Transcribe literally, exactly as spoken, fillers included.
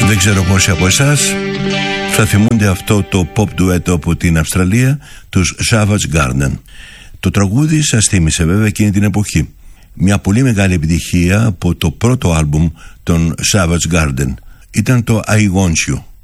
Δεν ξέρω πόσοι από εσάς θα θυμούνται αυτό το pop ντουέτο από την Αυστραλία, τους Savage Garden. Το τραγούδι σας θύμισε βέβαια εκείνη την εποχή. Μια πολύ μεγάλη επιτυχία από το πρώτο άλμπουμ των Savage Garden ήταν το I Want You.